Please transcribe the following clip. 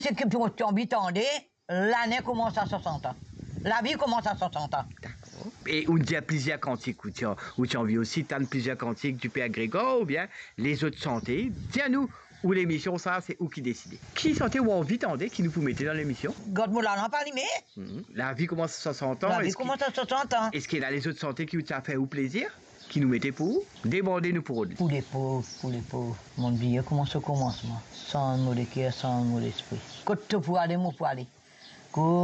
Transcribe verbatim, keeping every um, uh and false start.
C'est que pour t'habiter, l'année commence à soixante ans. La vie commence à soixante ans. D'accord. Et on dit à plusieurs cantiques, où tu as, où tu as envie aussi, tu as plusieurs cantiques du Père Grégor ou bien les autres santé. Tiens-nous, où l'émission, ça, c'est où qui décide. Qui santé ou envie tendez, qui nous vous mettez dans l'émission? God-Moula n'a pas limé. Mmh. La vie commence à soixante ans. La vie commence à soixante ans. Est-ce qu'il y a les autres santé qui vous a fait au plaisir? Qui nous mettez pour? Demandez-nous pour eux. Pour les pauvres, pour les pauvres. Mon billet commence au commencement. Sans mot de cœur, sans mot d'esprit. Quand tu peux aller, moi pour aller.